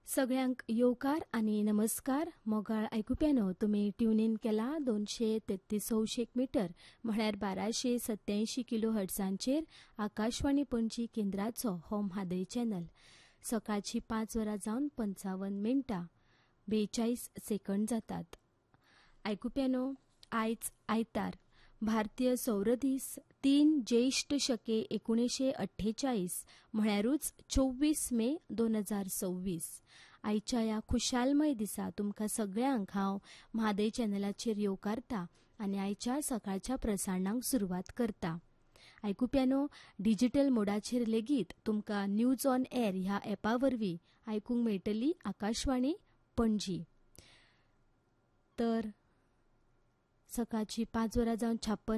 सगळ्यांक येवकार आणि नमस्कार. मोगाळ आयकुप्यानो, तुम्ही ट्यून इन केला 233 मीटर म्हळ्यार 1287 किलो हर्ट्झांचेर आकाशवाणी पणजी केंद्राचो हो म्हादय चॅनल. सकाळची 5:55 42 सेकंद जातात. आयकुप्यानो, आयज आयतार भारतीय सौर दीस 3 ज्येष्ठ शके 1948 म्हळ्यारूच 24 मे 2026. आयच्या ह्या खुशालमय दिसा तुमकां सगळ्यांक हांव म्हादय चॅनलाचेर येवकारता आनी आयच्या सकाळच्या प्रसारणांक सुरवात करता. आयकुप्यानो, डिजिटल मोडाचेर लेगीत तुमकां न्यूज ऑन एअर ह्या ॲपा वरवीं आयकूंक मेळटली आकाशवाणी पणजी. तर सकाळची 5:56